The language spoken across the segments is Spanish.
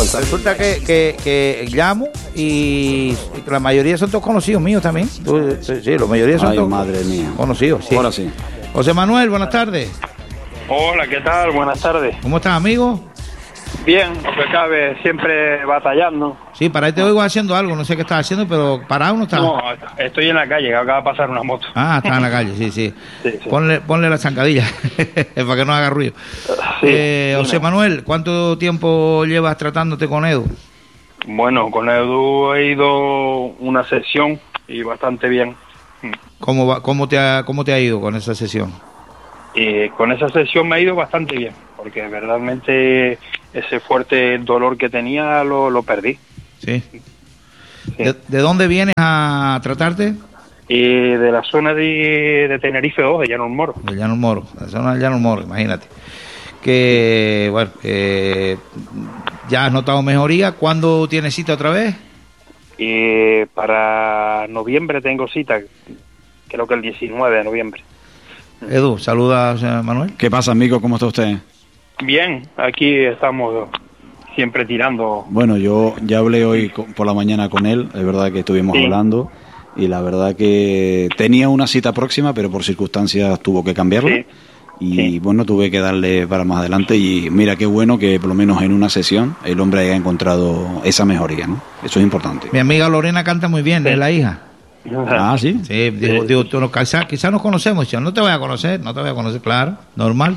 Resulta que llamo y la mayoría son todos conocidos míos también. Sí, la mayoría son todos madre mía. Conocidos, sí. Ahora sí. José Manuel, buenas tardes. Hola, ¿qué tal? Buenas tardes. ¿Cómo estás, amigo? Bien, lo que cabe, siempre batallando. Sí, para ahí te oigo haciendo algo, no sé qué estás haciendo, pero parado no estás. No, estoy en la calle, acaba de pasar una moto. Ah, estás en la calle, sí. Sí. Ponle la zancadilla para que no haga ruido. Sí, José Manuel, ¿cuánto tiempo llevas tratándote con Edu? Bueno, con Edu he ido una sesión y bastante bien. ¿Cómo te ha ido con esa sesión? Con esa sesión me ha ido bastante bien, porque verdaderamente ese fuerte dolor que tenía lo perdí. Sí. ¿De dónde vienes a tratarte? De la zona de Tenerife 2, de Llanos Moros. De Llanos Moros, la zona de Llanos Moros, imagínate. Que, bueno, ya has notado mejoría. ¿Cuándo tienes cita otra vez? Para noviembre tengo cita, creo que el 19 de noviembre. Edu, saluda a Manuel. ¿Qué pasa, amigo? ¿Cómo está usted? Bien, aquí estamos siempre tirando. Bueno, yo ya hablé hoy por la mañana con él, es verdad que estuvimos hablando, y la verdad que tenía una cita próxima, pero por circunstancias tuvo que cambiarla. Sí. Y bueno, tuve que darle para más adelante, y mira qué bueno que por lo menos en una sesión el hombre haya encontrado esa mejoría, ¿no? Eso es importante. Mi amiga Lorena canta muy bien, es la hija. Ah, sí. Sí, digo, quizás nos conocemos. Yo no te voy a conocer, claro, normal.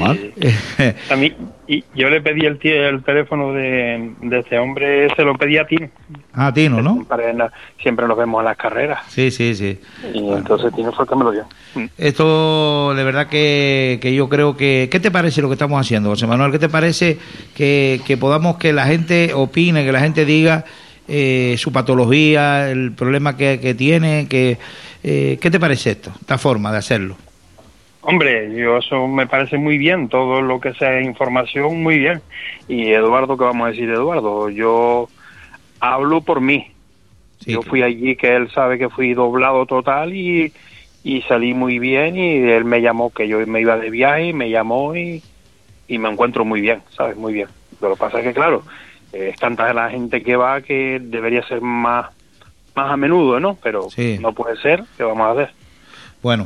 A mí, y yo le pedí el teléfono de este hombre, se lo pedí a Tino. Ah, Tino, ¿no? Siempre nos vemos en las carreras. Sí. Y entonces Tino fue el que me lo dio. Esto, de verdad que yo creo que... ¿Qué te parece lo que estamos haciendo, José Manuel? ¿Qué te parece que podamos, que la gente opine, que la gente diga su patología, el problema que tiene? ¿Qué te parece esta forma de hacerlo? Hombre, eso me parece muy bien, todo lo que sea información, muy bien. Y Eduardo, ¿qué vamos a decir, Eduardo? Yo hablo por mí. Sí, yo fui allí, que él sabe que fui doblado total y salí muy bien, y él me llamó, que yo me iba de viaje, me llamó y me encuentro muy bien, ¿sabes? Muy bien. Lo que pasa es que, claro, es tanta la gente que va que debería ser más a menudo, ¿no? Pero no puede ser, ¿qué vamos a hacer? Bueno,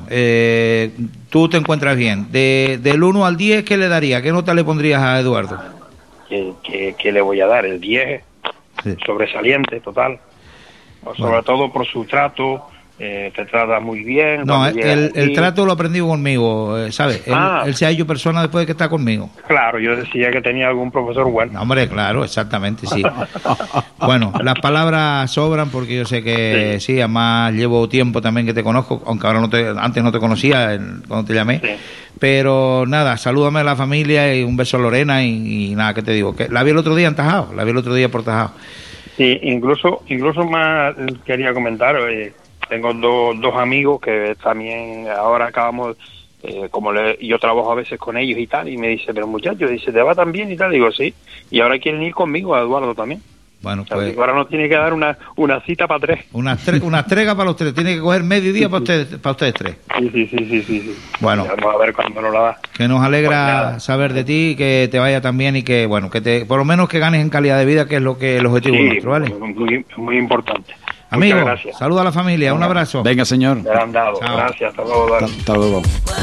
tú te encuentras bien. Del 1 al 10, ¿qué le daría? ¿Qué nota le pondrías a Eduardo? ¿Qué le voy a dar? El 10, sobresaliente, total. Sobre todo por su trato, te trata muy bien. No, el trato lo ha aprendido conmigo, ¿sabes? Él se ha hecho persona después de que está conmigo. Claro, yo decía que tenía algún profesor bueno. No, hombre, claro, exactamente, sí. Bueno, las palabras sobran, porque yo sé que sí, además llevo tiempo también que te conozco, aunque ahora antes no te conocía cuando te llamé. Sí. Pero nada, salúdame a la familia y un beso a Lorena y nada, ¿qué te digo? Que la vi el otro día en Tajao, por Tajao. Sí, incluso más quería comentar, tengo dos amigos que también ahora acabamos, yo trabajo a veces con ellos y tal, y me dice, pero muchacho, dice, ¿te va tan bien y tal? Digo, sí, y ahora quieren ir conmigo, a Eduardo también. Bueno, pues ahora nos tiene que dar una cita para 3. Una entrega para los 3, tiene que coger mediodía para ustedes 3. Sí. Bueno, vamos a ver cuándo nos la da. Que nos alegra saber de ti, que te vaya tan bien y que, bueno, por lo menos que ganes en calidad de vida, que es el objetivo nuestro, ¿vale? Muy importante. Amigo, saluda a la familia, un abrazo. Venga, señor. Me han dado. Gracias, hasta luego. Hasta luego.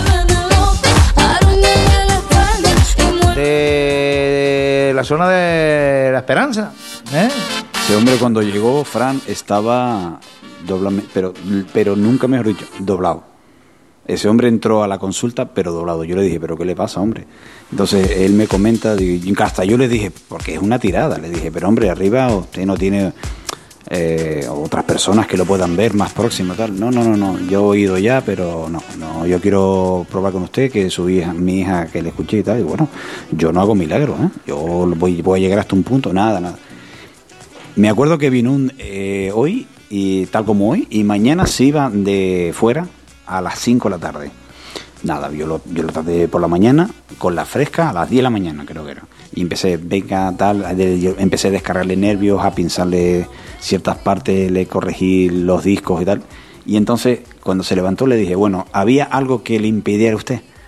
De la zona de La Esperanza, Ese hombre, cuando llegó, Fran, estaba doblado, pero nunca mejor dicho, doblado. Ese hombre entró a la consulta, pero doblado. Yo le dije, ¿pero qué le pasa, hombre? Entonces él me comenta, y hasta yo le dije, porque es una tirada, le dije, pero hombre, arriba usted no tiene otras personas que lo puedan ver más próximo, tal. No, yo he ido ya, pero no, yo quiero probar con usted que mi hija que le escuché y tal. Y bueno, yo no hago milagros, yo voy a llegar hasta un punto, nada. Me acuerdo que vino hoy, y tal como hoy, y mañana se iba de fuera a las 5 de la tarde. Nada, yo lo traté por la mañana, con la fresca, a las 10 de la mañana creo que era. Y empecé, empecé a descargarle nervios, a pinzarle ciertas partes, le corregí los discos y tal. Y entonces, cuando se levantó, le dije, bueno, ¿había algo que le impidiera a usted?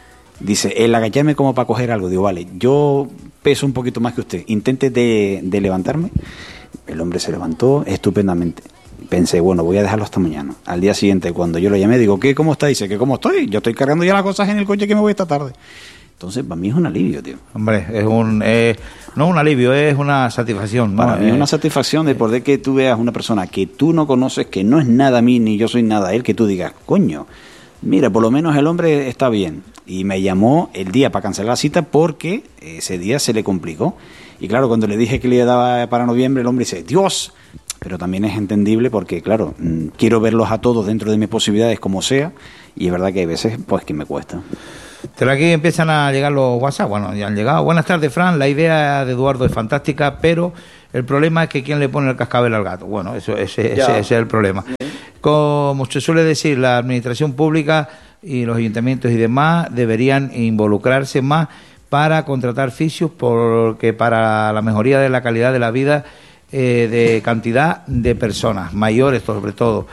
Dice, el agacharme como para coger algo. Digo, vale, yo peso un poquito más que usted. Intente de levantarme. El hombre se levantó estupendamente. Pensé, bueno, voy a dejarlo hasta mañana. Al día siguiente, cuando yo lo llamé, digo, ¿qué? ¿Cómo está? Dice, ¿que cómo estoy? Yo estoy cargando ya las cosas en el coche que me voy esta tarde. Entonces, para mí es un alivio, tío. Hombre, no un alivio, es una satisfacción, ¿no? Para mí es una satisfacción de poder que tú veas una persona que tú no conoces, que no es nada a mí, ni yo soy nada a él, que tú digas, coño, mira, por lo menos el hombre está bien. Y me llamó el día para cancelar la cita porque ese día se le complicó. Y claro, cuando le dije que le daba para noviembre, el hombre dice, Dios... Pero también es entendible porque, claro, quiero verlos a todos dentro de mis posibilidades como sea, y es verdad que hay veces pues que me cuesta. Pero aquí empiezan a llegar los WhatsApp. Bueno, ya han llegado. Buenas tardes, Fran. La idea de Eduardo es fantástica, pero el problema es que quién le pone el cascabel al gato. Bueno, ese es el problema. Como se suele decir, la administración pública y los ayuntamientos y demás deberían involucrarse más para contratar fisios, porque para la mejoría de la calidad de la vida de cantidad de personas, mayores sobre todo,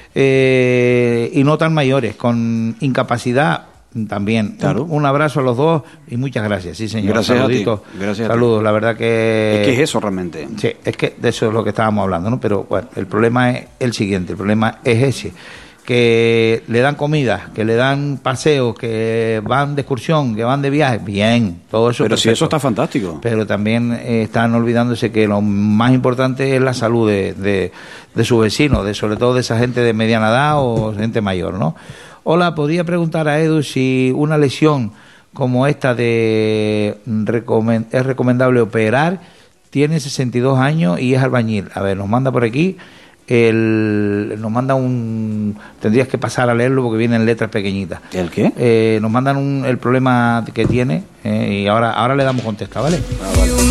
y no tan mayores, con incapacidad también. Claro. Un abrazo a los dos y muchas gracias. Sí, señor. Gracias Saluditos. a ti. Gracias. Saludos, a ti. La verdad que... Es que es eso realmente. Sí, es que de eso es lo que estábamos hablando, ¿no? Pero bueno, el problema es el siguiente, el problema es ese, que le dan comida, que le dan paseos, que van de excursión, que van de viaje, bien, todo eso. Pero perfecto. si eso está fantástico. Pero también están olvidándose que lo más importante es la salud de sus vecinos, sobre todo de esa gente de mediana edad o gente mayor, ¿no? Hola, podría preguntar a Edu si una lesión como esta es recomendable operar. Tiene 62 años y es albañil. A ver, nos manda por aquí. Nos manda tendrías que pasar a leerlo porque vienen letras pequeñitas. ¿El qué? Nos mandan el problema que tiene y ahora le damos contesta, ¿vale? Vale.